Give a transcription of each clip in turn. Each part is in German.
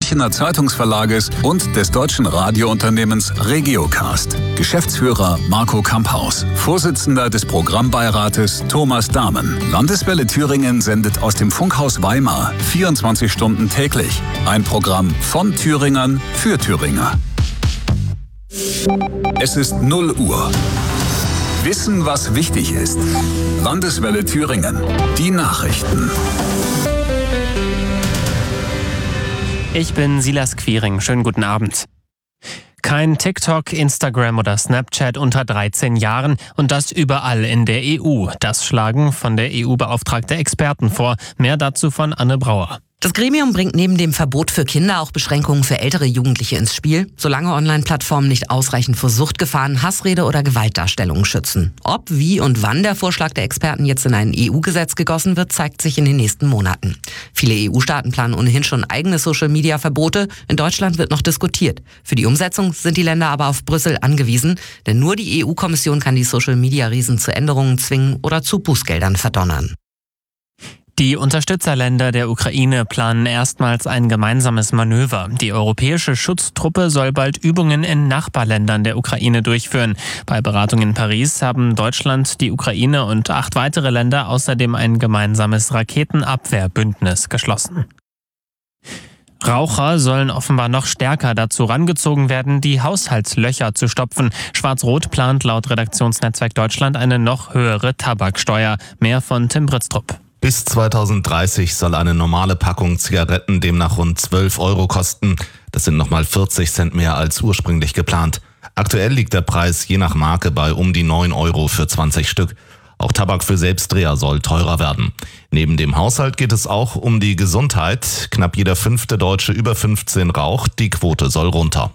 Münchner Zeitungsverlages und des deutschen Radiounternehmens Regiocast. Geschäftsführer Marco Kamphaus. Vorsitzender des Programmbeirates Thomas Dahmen. Landeswelle Thüringen sendet aus dem Funkhaus Weimar 24 Stunden täglich. Ein Programm von Thüringern für Thüringer. Es ist 0 Uhr. Wissen, was wichtig ist. Landeswelle Thüringen. Die Nachrichten. Ich bin Silas Quiring. Schönen guten Abend. Kein TikTok, Instagram oder Snapchat unter 13 Jahren und das überall in der EU. Das schlagen von der EU-Beauftragte Experten vor. Mehr dazu von Anne Brauer. Das Gremium bringt neben dem Verbot für Kinder auch Beschränkungen für ältere Jugendliche ins Spiel, solange Online-Plattformen nicht ausreichend vor Suchtgefahren, Hassrede oder Gewaltdarstellungen schützen. Ob, wie und wann der Vorschlag der Experten jetzt in ein EU-Gesetz gegossen wird, zeigt sich in den nächsten Monaten. Viele EU-Staaten planen ohnehin schon eigene Social-Media-Verbote. In Deutschland wird noch diskutiert. Für die Umsetzung sind die Länder aber auf Brüssel angewiesen, denn nur die EU-Kommission kann die Social-Media-Riesen zu Änderungen zwingen oder zu Bußgeldern verdonnern. Die Unterstützerländer der Ukraine planen erstmals ein gemeinsames Manöver. Die europäische Schutztruppe soll bald Übungen in Nachbarländern der Ukraine durchführen. Bei Beratungen in Paris haben Deutschland, die Ukraine und 8 weitere Länder außerdem ein gemeinsames Raketenabwehrbündnis geschlossen. Raucher sollen offenbar noch stärker dazu rangezogen werden, die Haushaltslöcher zu stopfen. Schwarz-Rot plant laut Redaktionsnetzwerk Deutschland eine noch höhere Tabaksteuer. Mehr von Tim Britztrup. Bis 2030 soll eine normale Packung Zigaretten demnach rund 12 € kosten. Das sind nochmal 40 Cent mehr als ursprünglich geplant. Aktuell liegt der Preis je nach Marke bei um die 9 € für 20 Stück. Auch Tabak für Selbstdreher soll teurer werden. Neben dem Haushalt geht es auch um die Gesundheit. Knapp jeder 5. Deutsche über 15 raucht. Die Quote soll runter.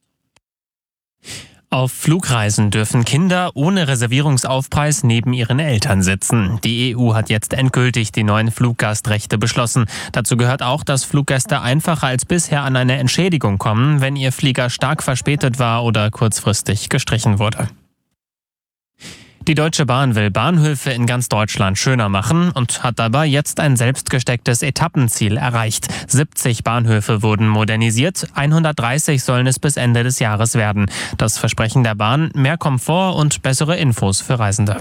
Auf Flugreisen dürfen Kinder ohne Reservierungsaufpreis neben ihren Eltern sitzen. Die EU hat jetzt endgültig die neuen Fluggastrechte beschlossen. Dazu gehört auch, dass Fluggäste einfacher als bisher an eine Entschädigung kommen, wenn ihr Flieger stark verspätet war oder kurzfristig gestrichen wurde. Die Deutsche Bahn will Bahnhöfe in ganz Deutschland schöner machen und hat dabei jetzt ein selbstgestecktes Etappenziel erreicht. 70 Bahnhöfe wurden modernisiert, 130 sollen es bis Ende des Jahres werden. Das Versprechen der Bahn: mehr Komfort und bessere Infos für Reisende.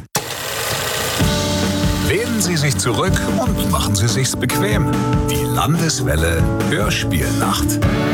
Lehnen Sie sich zurück und machen Sie sich's bequem. Die Landeswelle Hörspielnacht.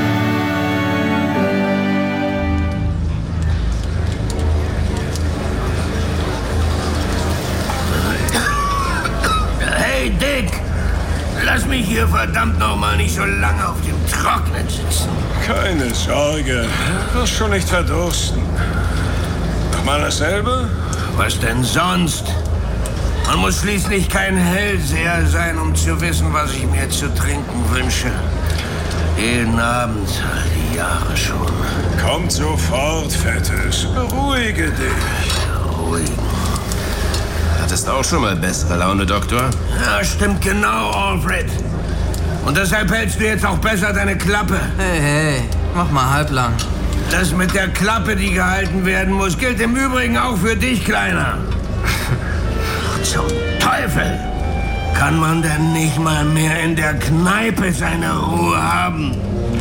Hey Dick, lass mich hier verdammt nochmal nicht so lange auf dem Trocknen sitzen. Keine Sorge, du wirst schon nicht verdursten. Nochmal dasselbe? Was denn sonst? Man muss schließlich kein Hellseher sein, um zu wissen, was ich mir zu trinken wünsche. Jeden Abend, all die Jahre schon. Kommt sofort, Fettes. Beruhige dich. Beruhigen. Hattest auch schon mal bessere Laune, Doktor? Ja, stimmt genau, Alfred. Und deshalb hältst du jetzt auch besser deine Klappe. Hey, mach mal halblang. Das mit der Klappe, die gehalten werden muss, gilt im Übrigen auch für dich, Kleiner. Zum Teufel! Kann man denn nicht mal mehr in der Kneipe seine Ruhe haben?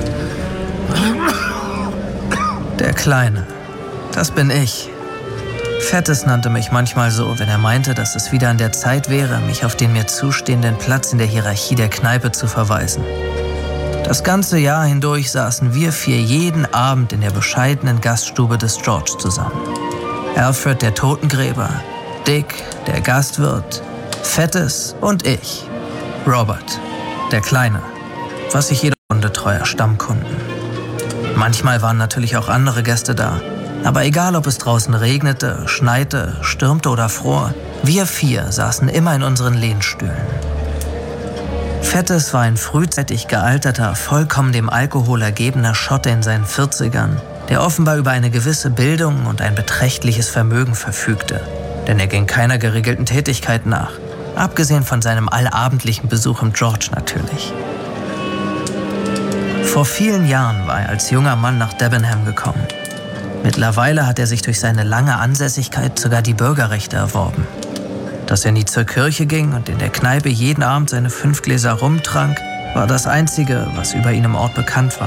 Der Kleine. Das bin ich. Fettes nannte mich manchmal so, wenn er meinte, dass es wieder an der Zeit wäre, mich auf den mir zustehenden Platz in der Hierarchie der Kneipe zu verweisen. Das ganze Jahr hindurch saßen wir 4 jeden Abend in der bescheidenen Gaststube des George zusammen. Alfred, der Totengräber, Dick, der Gastwirt, Fettes und ich, Robert, der Kleine, was ich jede Runde treuer Stammkunden. Manchmal waren natürlich auch andere Gäste da. Aber egal, ob es draußen regnete, schneite, stürmte oder fror, wir 4 saßen immer in unseren Lehnstühlen. Fettes war ein frühzeitig gealterter, vollkommen dem Alkohol ergebener Schotte in seinen 40ern, der offenbar über eine gewisse Bildung und ein beträchtliches Vermögen verfügte. Denn er ging keiner geregelten Tätigkeit nach, abgesehen von seinem allabendlichen Besuch im George natürlich. Vor vielen Jahren war er als junger Mann nach Debenham gekommen. Mittlerweile hat er sich durch seine lange Ansässigkeit sogar die Bürgerrechte erworben. Dass er nie zur Kirche ging und in der Kneipe jeden Abend seine 5 Gläser Rum trank, war das Einzige, was über ihn im Ort bekannt war.